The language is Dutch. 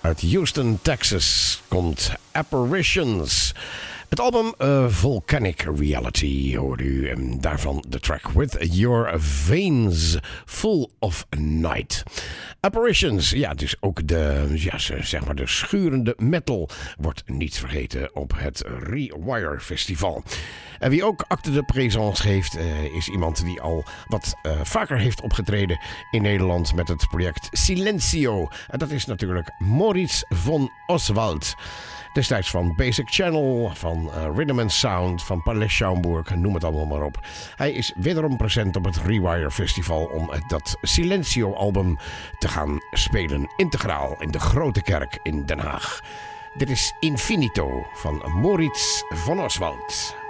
Uit Houston, Texas komt Apparitions. Het album Volcanic Reality hoorde u en daarvan de track With Your Veins Full of Night. Apparitions, ja, dus ook zeg maar de schurende metal wordt niet vergeten op het Rewire Festival. En wie ook acte de présence heeft, is iemand die al wat vaker heeft opgetreden in Nederland met het project Silencio. En dat is natuurlijk Moritz von Oswald. Destijds van Basic Channel, van Rhythm and Sound, van Palais Schaumburg, noem het allemaal maar op. Hij is wederom present op het Rewire Festival om dat Silencio-album te gaan spelen integraal in de Grote Kerk in Den Haag. Dit is Infinito van Moritz von Oswald.